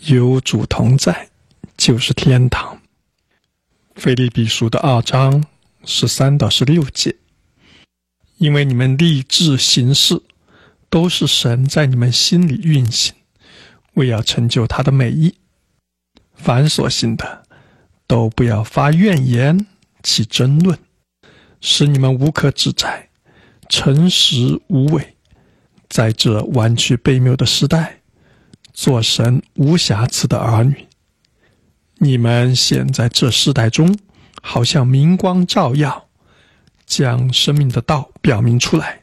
有主同在，就是天堂。腓立比书的2章13到16节，因为你们立志行事，都是神在你们心里运行，为要成就他的美意。凡所信的，都不要发怨言，起争论，使你们无可指摘，诚实无伪，在这弯曲悖谬的时代，做神无瑕疵的儿女。你们现在这世代中，好像明光照耀，将生命的道表明出来。